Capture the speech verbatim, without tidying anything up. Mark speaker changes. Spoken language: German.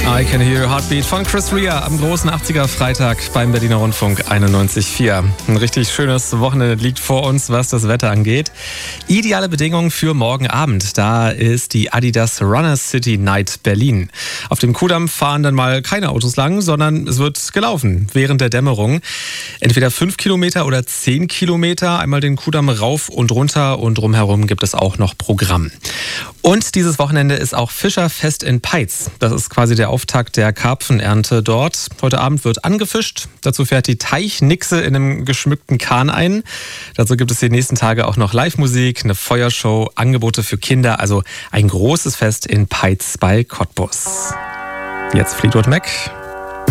Speaker 1: I Can Hear Your Heartbeat von Chris Rea am großen achtziger Freitag beim Berliner Rundfunk einundneunzig Komma vier. Ein richtig schönes Wochenende liegt vor uns, was das Wetter angeht. Ideale Bedingungen für morgen Abend. Da ist die Adidas Runner City Night Berlin. Auf dem Kudamm fahren dann mal keine Autos lang, sondern es wird gelaufen während der Dämmerung. Entweder fünf Kilometer oder zehn Kilometer. Einmal den Kudamm rauf und runter und drumherum gibt es auch noch Programm. Und dieses Wochenende ist auch Fischerfest in Peitz. Das ist quasi der Auftakt der Karpfenernte dort. Heute Abend wird angefischt. Dazu fährt die Teichnixe in einem geschmückten Kahn ein. Dazu gibt es die nächsten Tage auch noch Live-Musik, eine Feuershow, Angebote für Kinder. Also ein großes Fest in Peitz bei Cottbus. Jetzt Fleetwood Mac.